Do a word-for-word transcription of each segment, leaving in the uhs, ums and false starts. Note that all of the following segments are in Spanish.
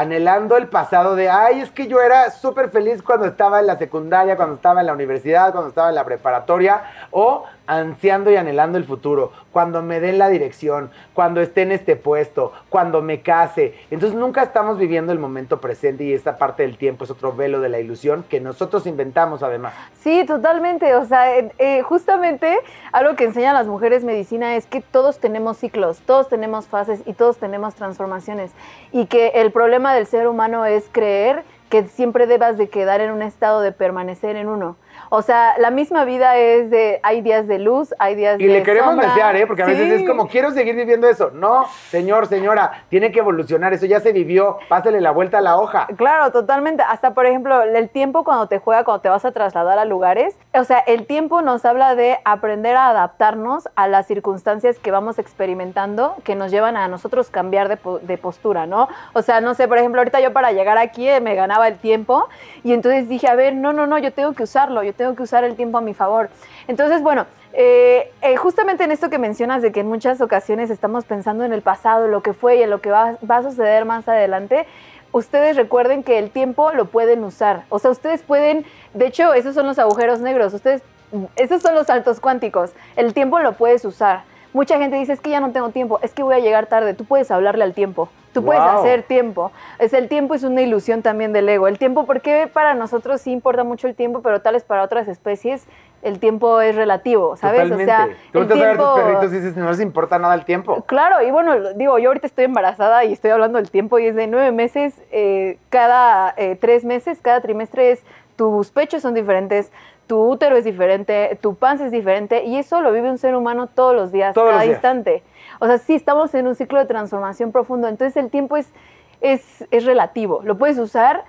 anhelando el pasado de, ay, es que yo era súper feliz cuando estaba en la secundaria, cuando estaba en la universidad, cuando estaba en la preparatoria, o ansiando y anhelando el futuro, cuando me den la dirección, cuando esté en este puesto, cuando me case. Entonces nunca estamos viviendo el momento presente y esta parte del tiempo es otro velo de la ilusión que nosotros inventamos además. Sí, totalmente. O sea, eh, eh, justamente algo que enseñan las mujeres medicina es que todos tenemos ciclos, todos tenemos fases y todos tenemos transformaciones. Y que el problema del ser humano es creer que siempre debas de quedar en un estado de permanecer en uno. O sea, la misma vida es de, hay días de luz, hay días y de le queremos sombra. desear, ¿eh? Porque a Sí. veces es como, quiero seguir viviendo eso. No, señor, señora, tiene que evolucionar, eso ya se vivió, pásele la vuelta a la hoja. Claro, totalmente. Hasta, por ejemplo, el tiempo cuando te juega, cuando te vas a trasladar a lugares, o sea, el tiempo nos habla de aprender a adaptarnos a las circunstancias que vamos experimentando, que nos llevan a nosotros cambiar de, de postura, ¿no? O sea, no sé, por ejemplo, ahorita yo para llegar aquí eh, me ganaba el tiempo y entonces dije, a ver, no, no, no, yo tengo que usarlo, yo tengo que usar el tiempo a mi favor. Entonces, bueno, eh, eh, justamente en esto que mencionas de que en muchas ocasiones estamos pensando en el pasado, en lo que fue y en lo que va, va a suceder más adelante, ustedes recuerden que el tiempo lo pueden usar. O sea, ustedes pueden, de hecho, esos son los agujeros negros, ustedes, esos son los saltos cuánticos. El tiempo lo puedes usar. Mucha gente dice, es que ya no tengo tiempo, es que voy a llegar tarde. Tú puedes hablarle al tiempo, tú Wow. puedes hacer tiempo. Es, el tiempo es una ilusión también del ego. El tiempo, porque para nosotros sí importa mucho el tiempo, pero tal vez para otras especies el tiempo es relativo, ¿sabes? Totalmente. O sea, Tú el volteas a ver tiempo... tus perritos y dices, no les importa nada el tiempo. Claro, y bueno, digo, yo ahorita estoy embarazada y estoy hablando del tiempo y es de nueve meses, eh, cada eh, tres meses, cada trimestre es, tus pechos son diferentes, tu útero es diferente, tu panza es diferente y eso lo vive un ser humano todos los días, Todos cada los días. instante. O sea, sí estamos en un ciclo de transformación profundo, entonces el tiempo es, es, es relativo, lo puedes usar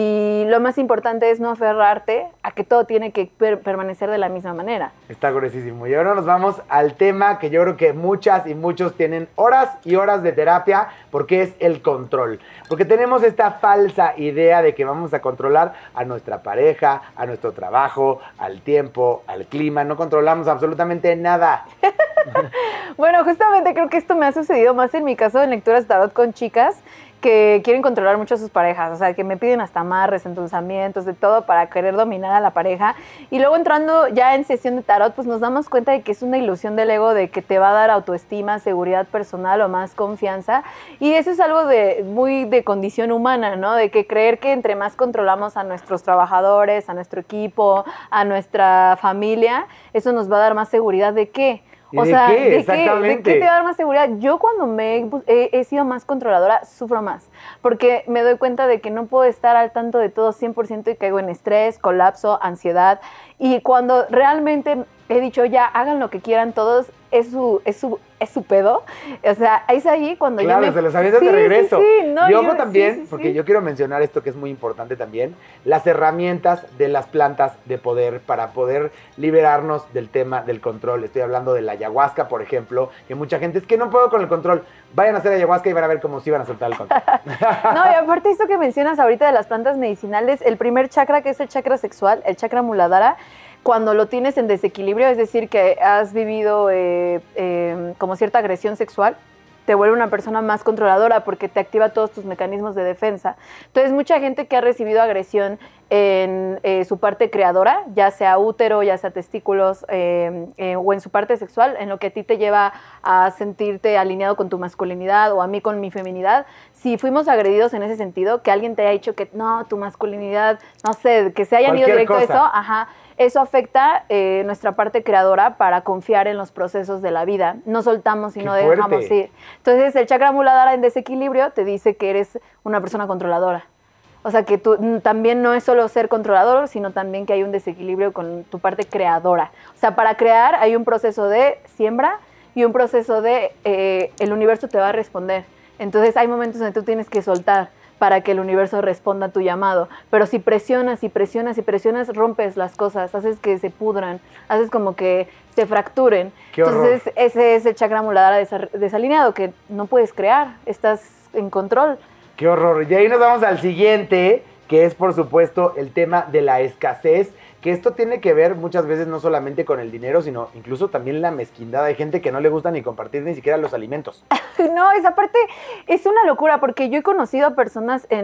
y lo más importante es no aferrarte a que todo tiene que per- permanecer de la misma manera. Está gruesísimo. Y ahora nos vamos al tema que yo creo que muchas y muchos tienen horas y horas de terapia, porque es el control. Porque tenemos esta falsa idea de que vamos a controlar a nuestra pareja, a nuestro trabajo, al tiempo, al clima. No controlamos absolutamente nada. Bueno, justamente creo que esto me ha sucedido más en mi caso en lecturas tarot con chicas que quieren controlar mucho a sus parejas, o sea, que me piden hasta amarres, endulzamientos, de todo para querer dominar a la pareja. Y luego entrando ya en sesión de tarot, pues nos damos cuenta de que es una ilusión del ego, de que te va a dar autoestima, seguridad personal o más confianza. Y eso es algo de muy de condición humana, ¿no? De que creer que entre más controlamos a nuestros trabajadores, a nuestro equipo, a nuestra familia, eso nos va a dar más seguridad. ¿De qué? ¿Y O de sea, qué? ¿de qué, Exactamente. ¿de qué te va a dar más seguridad? Yo cuando me he, he, he sido más controladora, sufro más, porque me doy cuenta de que no puedo estar al tanto de todo cien por ciento y caigo en estrés, colapso, ansiedad, y cuando realmente he dicho ya, hagan lo que quieran todos, es su, es su, es su pedo, o sea, es ahí cuando Claro, yo me... se los avientas sí, de regreso. Sí, sí, no, y ojo yo, también, sí, sí, porque sí. yo quiero mencionar esto que es muy importante también, las herramientas de las plantas de poder para poder liberarnos del tema del control. Estoy hablando de la ayahuasca, por ejemplo, que mucha gente, es que no puedo con el control. Vayan a hacer ayahuasca y van a ver cómo sí van a soltar el control. No, y aparte esto que mencionas ahorita de las plantas medicinales, el primer chakra, que es el chakra sexual, el chakra muladhara, cuando lo tienes en desequilibrio, es decir, que has vivido eh, eh, como cierta agresión sexual, te vuelve una persona más controladora porque te activa todos tus mecanismos de defensa. Entonces, mucha gente que ha recibido agresión en eh, su parte creadora, ya sea útero, ya sea testículos, eh, eh, o en su parte sexual, en lo que a ti te lleva a sentirte alineado con tu masculinidad o a mí con mi feminidad, si fuimos agredidos en ese sentido, que alguien te haya dicho que no, tu masculinidad, no sé, que se hayan Cualquier ido directo cosa. a eso, ajá, eso afecta eh, nuestra parte creadora para confiar en los procesos de la vida. No soltamos y Qué no fuerte. dejamos ir. Entonces, el chakra muladhara en desequilibrio te dice que eres una persona controladora. O sea, que tú mm, también no es solo ser controlador, sino también que hay un desequilibrio con tu parte creadora. O sea, para crear hay un proceso de siembra y un proceso de eh, el universo te va a responder. Entonces, hay momentos donde tú tienes que soltar para que el universo responda a tu llamado. Pero si presionas y presionas y presionas, rompes las cosas, haces que se pudran, haces como que se fracturen. Qué horror. Entonces, ese es el chakra muladhara desa- desalineado, que no puedes crear, estás en control. Qué horror. Y ahí nos vamos al siguiente, que es por supuesto el tema de la escasez, que esto tiene que ver muchas veces no solamente con el dinero, sino incluso también la mezquindad. Hay gente que no le gusta ni compartir ni siquiera los alimentos. No, esa parte es una locura, porque yo he conocido a personas en